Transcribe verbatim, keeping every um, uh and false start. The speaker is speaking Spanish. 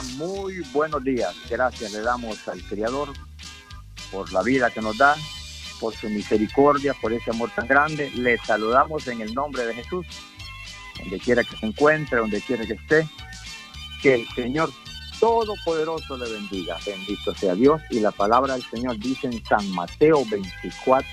muy buenos días. Gracias le damos al Creador por la vida que nos da, por su misericordia, por ese amor tan grande. Le saludamos en el nombre de Jesús, donde quiera que se encuentre, donde quiera que esté. Que el Señor Todopoderoso le bendiga. Bendito sea Dios. Y la palabra del Señor dice en San Mateo veinticuatro,